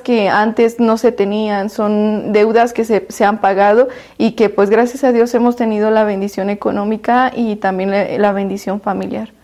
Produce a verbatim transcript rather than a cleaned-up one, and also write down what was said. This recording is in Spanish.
que antes no se tenían, son deudas que se, se han pagado y que pues gracias a Dios hemos tenido la bendición económica y también la, la bendición familiar.